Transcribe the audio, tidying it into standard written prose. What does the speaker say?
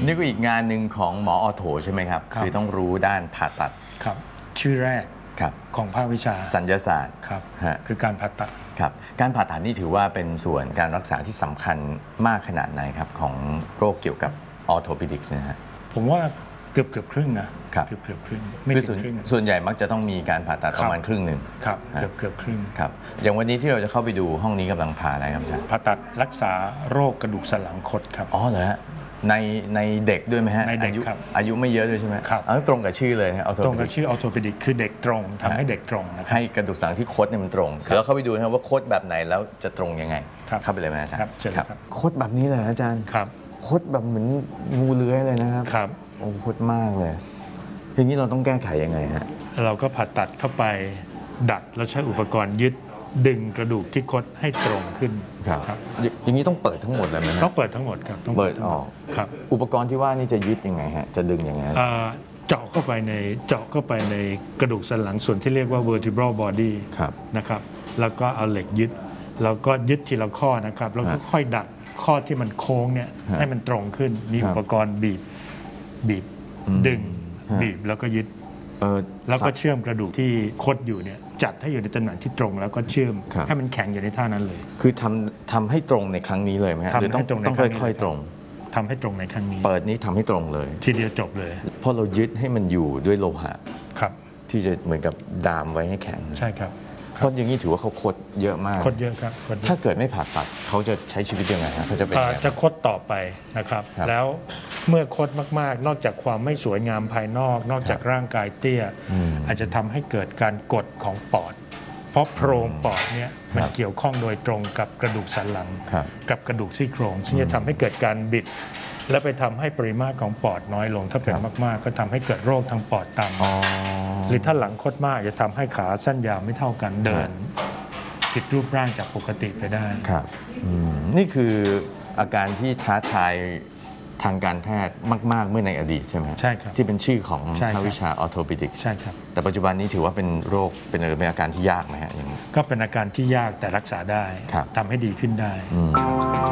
นี่ก็อีกงานหนึ่งของหมอออโถใช่ไหมครับคือต้องรู้ด้านผ่าตัดครับชื่อแรกของภาควิชาศัลยศาสตร์ครับคือการผ่าตัดครับการผ่าตัดนี่ถือว่าเป็นส่วนการรักษาที่สำคัญมากขนาดไหนครับของโรคเกี่ยวกับออโทปิดิกส์นะฮะผมว่าเกือบครึ่งนะเกือบครึ่งไม่ถึงครึ่งส่วนใหญ่มักจะต้องมีการผ่าตัดประมาณครึ่งหนึ่งครับเกือบครึ่งครับอย่างวันนี้ที่เราจะเข้าไปดูห้องนี้กำลังผ่าอะไรครับอาจารย์ผ่าตัดรักษาโรคกระดูกสันหลังคดครับอ๋อเหรอฮะในเด็กด้วยไหมฮะในเด็กครับอายุไม่เยอะด้วยใช่ไหมครับตรงกับชื่อเลยตรงกับชื่อออโทปิดิกคือเด็กตรงทำให้เด็กตรงให้กระดูกสันหลังที่คดเนี่ยมันตรงแล้วเข้าไปดูนะครับว่าคดแบบไหนแล้วจะตรงยังไงเข้าไปเลยไหมอาจารย์ครับคดแบบนี้เลยอาจารย์ครับคดแบบเหมือนงูเลื้อยเลยนะครับครับโอ้คดมากเลยทีนี้เราต้องแก้ไขยังไงฮะเราก็ผ่าตัดเข้าไปดัดแล้วใช้อุปกรณ์ยึดดึงกระดูกที่คดให้ตรงขึ้นครับอย่างนี้ต้องเปิดทั้งหมดเลยไหมต้องเปิดทั้งหมดครับต้องเปิดออกครับอุปกรณ์ที่ว่านี่จะยึดยังไงฮะจะดึงยังไงเจาะเข้าไปในกระดูกสันหลังส่วนที่เรียกว่า vertebral body นะครับแล้วก็เอาเหล็กยึดแล้วก็ยึดทีละข้อนะครับแล้วก็ค่อยดัดข้อที่มันโค้งเนี่ยให้มันตรงขึ้นมีอุปกรณ์บีบดึงบีบแล้วก็ยึดแล้วก็เชื่อมกระดูกที่คดอยู่เนี่ยจัดให้อยู่ในตำแหน่งที่ตรงแล้วก็เชื่อมให้มันแข็งอยู่ในท่านั้นเลยคือทำให้ตรงในครั้งนี้เลยไหมครับหรือต้องค่อยๆตรงทำให้ตรงในครั้งนี้เปิดนี้ทำให้ตรงเลยทีเดียวจบเลยเพราะเรายึดให้มันอยู่ด้วยโลหะครับที่จะเหมือนกับดามไว้ให้แข็งใช่ครับเพราะอย่างนี้ถือว่าเขาคดเยอะมากคดเยอะครับถ้าเกิดไม่ผ่าตัดเขาจะใช้ชีวิตยังไงฮะเขาจะเป็นจะคดต่อไปนะครับแล้วเมื่อคดมากๆนอกจากความไม่สวยงามภายนอกนอกจากร่างกายเตี้ยอาจจะทำให้เกิดการกดของปอดเพราะโพรงปอดเนี่ยมันเกี่ยวข้องโดยตรงกับกระดูกสันหลังกับกระดูกซี่โครงซึ่งจะทำให้เกิดการบิดและไปทำให้ปริมาตรของปอดน้อยลงถ้าเป็นมากๆก็ทำให้เกิดโรคทางปอดตามมาหรือถ้าหลังคดมากจะทำให้ขาสั้นยาวไม่เท่ากันเดินผิดรูปร่างจากปกติไปได้ครับนี่คืออาการที่ท้าทายทางการแพทย์มากๆเมื่อในอดีตใช่ไหมใช่ครับที่เป็นชื่อของภาควิชาออโทปิดิกส์ใช่ครับแต่ปัจจุบันนี้ถือว่าเป็นโรคเป็นอาการที่ยากไหมฮะอย่างนี้ก็เป็นอาการที่ยากแต่รักษาได้ทำให้ดีขึ้นได้